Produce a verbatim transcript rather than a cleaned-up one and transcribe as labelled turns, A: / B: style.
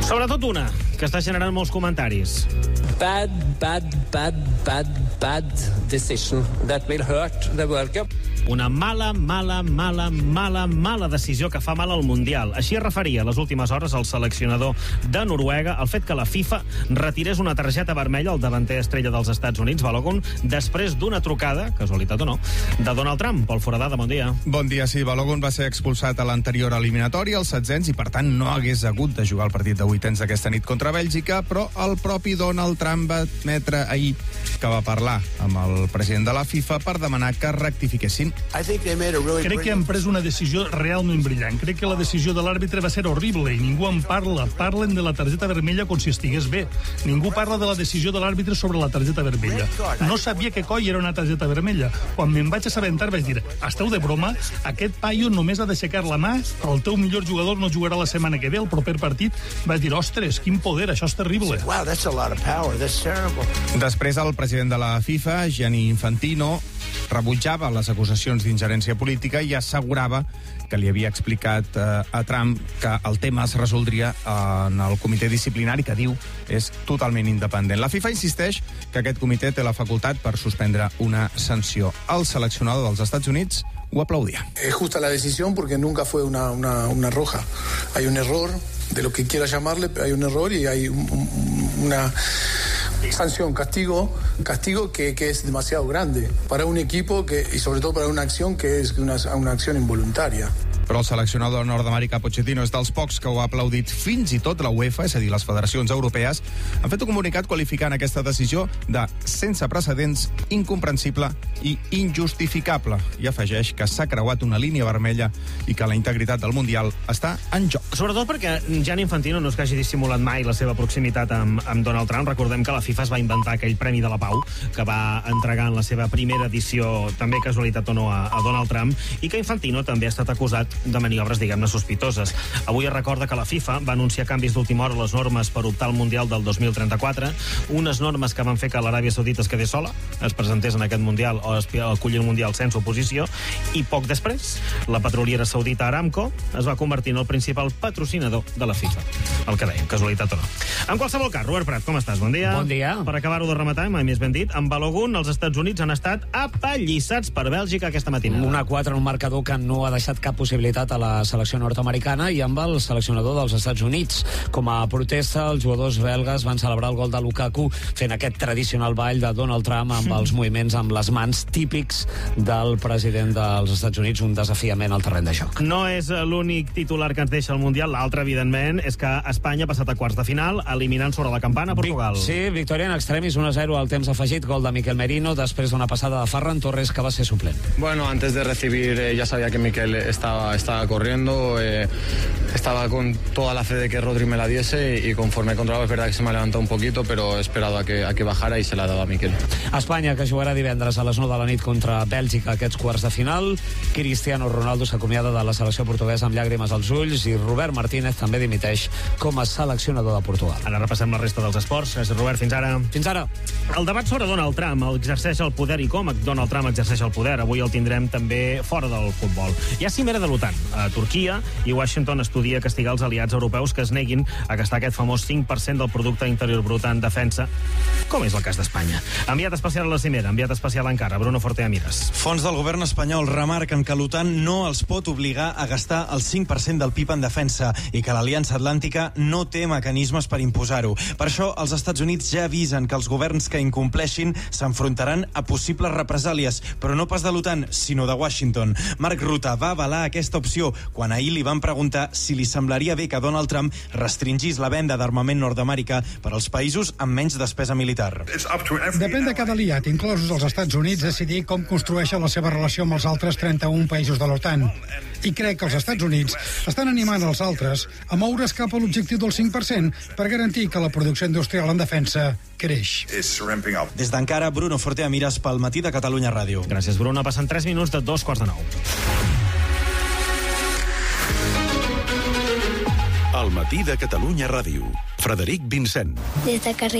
A: Sobretot una, que està generant molts comentaris.
B: Bad, bad, bad, bad, bad decision that will hurt the World Cup.
A: Una mala, mala, mala, mala, mala decisió que fa mal al Mundial. Així es referia a les últimes hores el seleccionador de Noruega al fet que la FIFA retirés una targeta vermella al davanter estrella dels Estats Units, Balogun, després d'una trucada, casualitat o no, de Donald Trump. Pol Foradada, bon dia.
C: Bon dia, sí. Balogun va ser expulsat a l'anterior eliminatòria, als setzents, i per tant no hagués hagut de jugar el partit de vuitens d'aquesta nit contra Bèlgica, però el propi Donald Trump va admetre ahir que va parlar amb el president de la FIFA per demanar que rectifiquessin.
D: Crec que han pres una decisió realment brillant. Crec que la decisió de l'àrbitre va ser horrible i ningú en parla. Parlen de la targeta vermella com si estigués bé. Ningú parla de la decisió de l'àrbitre sobre la targeta vermella. No sabia que coi era una targeta vermella. Quan me'n vaig assabentar vaig dir, esteu de broma? Aquest paio només ha d'aixecar la mà, el teu millor jugador no jugarà la setmana que ve, el proper partit. Vaig dir, ostres, quin poder, això és terrible.
C: Després el president de la FIFA, Gianni Infantino, rebutjava les acusacions d'ingerència política i assegurava que li havia explicat eh, a Trump que el tema es resoldria en el comitè disciplinari, que diu és totalment independent. La FIFA insisteix que aquest comitè té la facultat per suspendre una sanció. El seleccionador dels Estats Units ho aplaudia.
E: Es justa la decisión porque nunca fue una, una, una roja. Hay un error, de lo que quiera llamarle, pero hay un error y hay un, un, una sanción, castigo, castigo que, que es demasiado grande para un equipo que, y sobre todo para una acción que es una, una acción involuntaria.
C: Però el seleccionador nord-americà Pochettino és dels pocs que ho ha aplaudit. Fins i tot la UEFA, és a dir, les federacions europees, han fet un comunicat qualificant aquesta decisió de sense precedents, incomprensible i injustificable. I afegeix que s'ha creuat una línia vermella i que la integritat del Mundial està en joc.
A: Sobretot perquè Gianni Infantino no és que hagi dissimulat mai la seva proximitat amb, amb Donald Trump. Recordem que la FIFA es va inventar aquell Premi de la Pau que va entregar en la seva primera edició, també casualitat o no, a, a Donald Trump, i que Infantino també ha estat acusat de maniobres, diguem-ne, sospitoses. Avui es recorda que la FIFA va anunciar canvis d'última hora a les normes per optar al Mundial del dos mil trenta-quatre, unes normes que van fer que l'Aràbia Saudita es quedés sola, es presentés en aquest Mundial o es acollir el Mundial sense oposició, i poc després, la petroliera saudita Aramco es va convertir en el principal patrocinador de la FIFA. El que dèiem, casualitat o no. En qualsevol cas, Robert Prat, com estàs? Bon dia.
F: Bon dia.
A: Per acabar-ho de rematar, mai més ben dit, amb Balogun, els Estats Units han estat apallissats per Bèlgica aquesta matinada.
F: una quatre en un marcador que no ha deixat cap possibilitat a la selecció nord-americana i amb el seleccionador dels Estats Units. Com a protesta, els jugadors belgues van celebrar el gol de Lukaku fent aquest tradicional ball de Donald Trump amb els moviments amb les mans típics del president dels Estats Units, un desafiament al terreny de joc.
A: No és l'únic titular que ens deixa el Mundial. L'altre, evidentment, és que Espanya ha passat a quarts de final, eliminant sobre la campana Portugal.
F: Sí, victòria en extremis, un a zero al temps afegit, gol de Miquel Merino, després d'una passada de Ferran Torres, que va ser suplent.
G: Bueno, antes de recibir eh, ya sabía que Miquel estaba, estaba corriendo, eh, estaba con toda la fe de que Rodri me la diese y conforme he controlado es verdad que se me ha levantado un poquito, pero he esperado a que, a que bajara y se la ha dado a Miquel.
F: Espanya, que jugarà divendres a les nou de la nit contra Bèlgica aquests quarts de final. Cristiano Ronaldo s'acomiada de la selecció portuguesa amb llàgrimes als ulls i Robert Martínez també dimiteix com a seleccionador de Portugal.
A: Ara repassem la resta dels esports. Gràcies, Robert. Fins ara.
F: Fins ara.
A: El debat sobre Donald Trump, el exerceix el poder i com Donald Trump exerceix el poder, avui el tindrem també fora del futbol. Hi ha cimera de l'OTAN a Turquia i Washington estudia castigar els aliats europeus que es neguin a gastar aquest famós cinc per cent del producte interior brut en defensa, com és el cas d'Espanya. Enviat especial a la cimera, enviat especial encara, Bruno Fortea Mires.
H: Fons del govern espanyol remarquen que l'OTAN no els pot obligar a gastar el cinc per cent del P I B en defensa i que l'Aliança Atlàntica no té mecanismes per imposar-ho. Per això, els Estats Units ja avisen que els governs que incompleixin s'enfrontaran a possibles represàlies, però no pas de l'OTAN, sinó de Washington. Mark Rutte va avalar aquesta opció quan ahir li van preguntar si li semblaria bé que Donald Trump restringís la venda d'armament nord-americà per als països amb menys despesa militar.
I: Depèn de cada aliat, inclosos els Estats Units, decidir com construeixen la seva relació amb els altres trenta-un països de l'OTAN. I crec que els Estats Units estan animant els altres a moure's cap a l'objectiu del cinc per cent per garantir que la producció industrial en defensa creix.
H: Des d'encara, Bruno Fortea Mires pel Matí de Catalunya Ràdio.
A: Gràcies, Bruno. Passen tres minuts de dos quarts de nou.
J: El Matí de Catalunya Ràdio. Frederic Vincent.
K: Des de Carrer